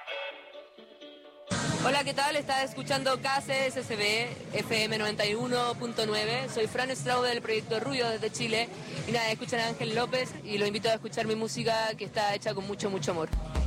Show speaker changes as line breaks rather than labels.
Hola, ¿qué tal? Estás escuchando KCSB FM 91.9. Soy Fran Straude del proyecto Rubio desde Chile. Y nada, escuchan a Ángel López y lo invito a escuchar mi música que está hecha con mucho, mucho amor.